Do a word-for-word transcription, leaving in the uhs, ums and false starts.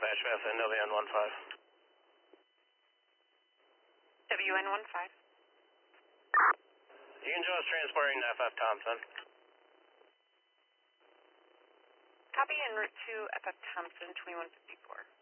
dispatch, fast and W N one five. W N one five. You can show us transporting to F F Thompson. Copy en route to F F Thompson, twenty-one fifty-four.